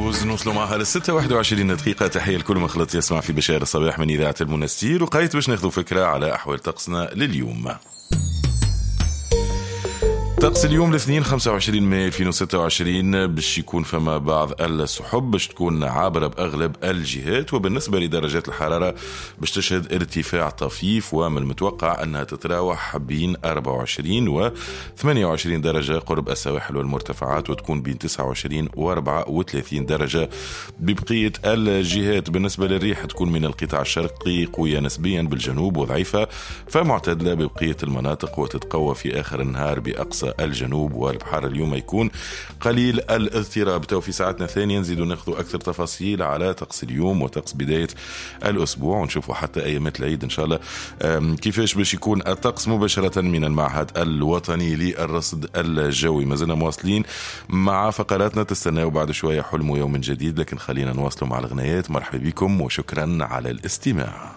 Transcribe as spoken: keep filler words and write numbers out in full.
يجوز نوصلوا معها للستة واحد وعشرين دقيقة. تحية لكل مخلط يسمع في بشار الصباح من إذاعة المنستير، وقيت باش ناخذوا فكرة على أحوال طقسنا لليوم. طقس اليوم الاثنين خمسة وعشرين ماي ألفين وستة وعشرين باش يكون فما بعض السحب باش تكون عابرة بأغلب الجهات، وبالنسبة لدرجات الحرارة باش تشهد ارتفاع طفيف، ومن المتوقع أنها تتراوح بين أربعة وعشرين و ثمانية وعشرين درجة قرب السواحل والمرتفعات، وتكون بين تسعة وعشرين و أربعة وثلاثين درجة ببقية الجهات. بالنسبة للريح تكون من القطاع الشرقي قوية نسبيا بالجنوب وضعيفة فمعتدلة ببقية المناطق، وتتقوى في آخر النهار بأقصى الجنوب والبحر. اليوم يكون قليل الاضطراب. تو في ساعتنا الثانية نزيد ناخذ أكثر تفاصيل على طقس اليوم وطقس بداية الأسبوع، ونشوفوا حتى أيامات العيد إن شاء الله كيفاش باش يكون الطقس مباشرة من المعهد الوطني للرصد الجوي. ما زلنا مواصلين مع فقراتنا، تستناو بعد شوية حلم يوم جديد، لكن خلينا نواصلوا مع الغنايات. مرحبا بكم وشكرا على الاستماع.